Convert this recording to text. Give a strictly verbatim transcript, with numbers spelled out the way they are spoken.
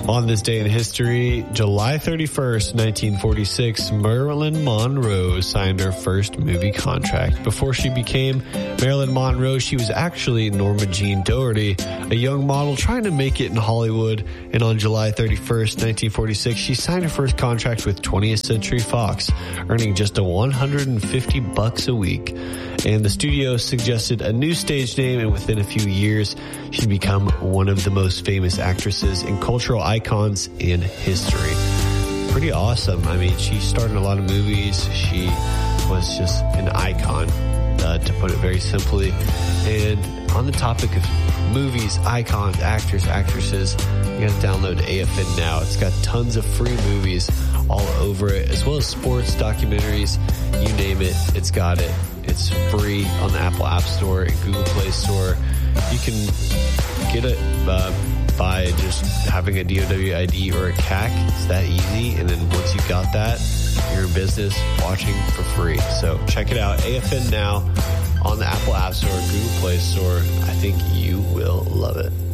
On this day in history, July thirty-first, nineteen forty-six, Marilyn Monroe signed her first movie contract. Before she became Marilyn Monroe, she was actually Norma Jean Doherty, a young model trying to make it in Hollywood. And on July thirty-first, nineteen forty-six, she signed her first contract with twentieth Century Fox, earning just a one hundred fifty bucks a week. And the studio suggested a new stage name, and within a few years, she'd become one of the most famous actresses and cultural icons in history. Pretty awesome. I mean, she starred in a lot of movies. She was just an icon, uh, to put it very simply. And on the topic of movies, icons, actors, actresses, you gotta download A F N now. It's got tons of free movies all over it, as well as sports, documentaries, you name it, it's got it. It's free on the Apple App Store and Google Play Store. You can get it uh, by just having a D O W I D or a C A C. It's that easy. And then once you got that, you're in business watching for free. So check it out. A F N Now on the Apple App Store, Google Play Store. I think you will love it.